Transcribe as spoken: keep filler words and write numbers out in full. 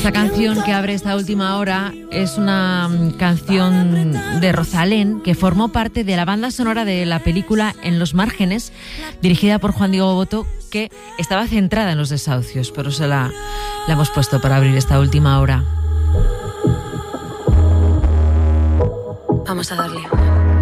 Esta canción que abre esta última hora es una canción de Rosalén que formó parte de la banda sonora de la película En los márgenes, dirigida por Juan Diego Botto, que estaba centrada en los desahucios, pero se la, la hemos puesto para abrir esta última hora. Vamos a darle.